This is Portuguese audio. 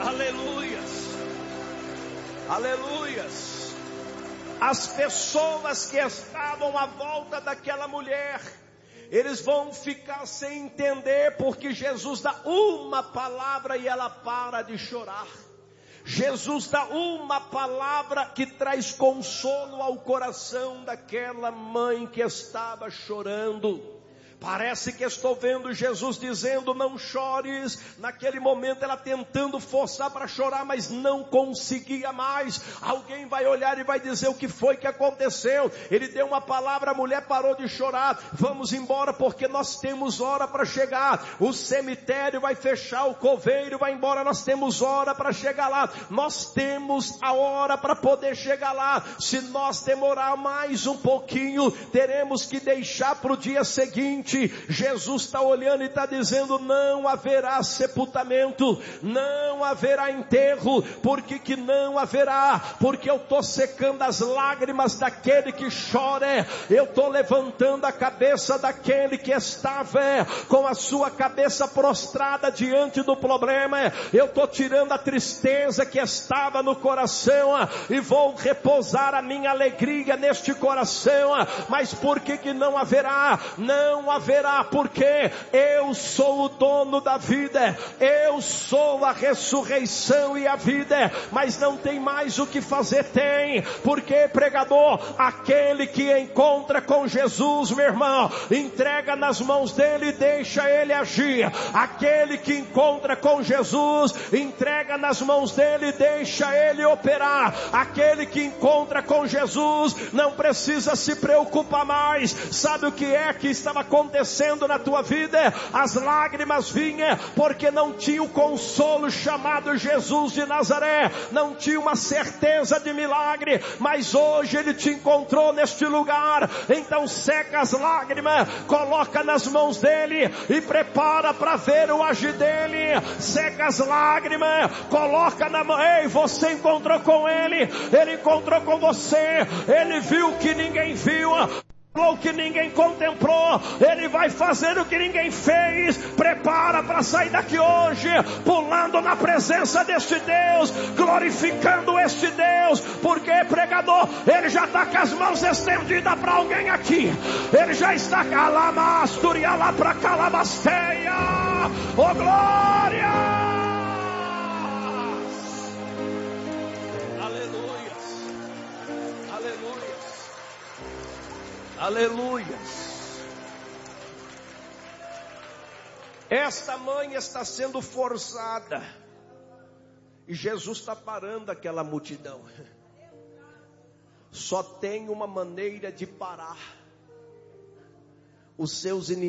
Aleluias. Aleluias. As pessoas que estavam à volta daquela mulher, eles vão ficar sem entender, porque Jesus dá uma palavra e ela para de chorar. Jesus dá uma palavra que traz consolo ao coração daquela mãe que estava chorando. Parece que estou vendo Jesus dizendo: não chores. Naquele momento ela tentando forçar para chorar, mas não conseguia mais. Alguém vai olhar e vai dizer: o que foi que aconteceu? Ele deu uma palavra, a mulher parou de chorar. Vamos embora, porque nós temos hora para chegar. O cemitério vai fechar, o coveiro vai embora, nós temos hora para chegar lá. Nós temos a hora para poder chegar lá. Se nós demorar mais um pouquinho, teremos que deixar para o dia seguinte. Jesus está olhando e está dizendo: não haverá sepultamento, não haverá enterro. Por que não haverá? Porque eu estou secando as lágrimas daquele que chora. Eu estou levantando a cabeça daquele que estava com a sua cabeça prostrada diante do problema. Eu estou tirando a tristeza que estava no coração e vou repousar a minha alegria neste coração. Mas por que não haverá? Não haverá, porque eu sou o dono da vida, eu sou a ressurreição e a vida. Mas não tem mais o que fazer. Tem, porque, pregador, aquele que encontra com Jesus, meu irmão, entrega nas mãos dele e deixa ele agir. Aquele que encontra com Jesus, entrega nas mãos dele e deixa ele operar. Aquele que encontra com Jesus não precisa se preocupar mais. Sabe o que é que estava acontecendo na tua vida? As lágrimas vinham porque não tinha o consolo chamado Jesus de Nazaré, não tinha uma certeza de milagre, mas hoje ele te encontrou neste lugar. Então seca as lágrimas, coloca nas mãos dele e prepara para ver o agir dele. Seca as lágrimas, coloca na mão. Ei, você encontrou com ele, ele encontrou com você, ele viu o que ninguém viu, o que ninguém contemplou, ele vai fazer o que ninguém fez. Prepara para sair daqui hoje pulando na presença deste Deus, glorificando este Deus, porque, pregador, ele já está com as mãos estendidas para alguém aqui. Ele já está calamasturia lá para calabasteia. Oh, glória! Aleluia. Aleluia. Aleluia. Esta mãe está sendo forçada e Jesus está parando aquela multidão. Só tem uma maneira de parar: os seus inimigos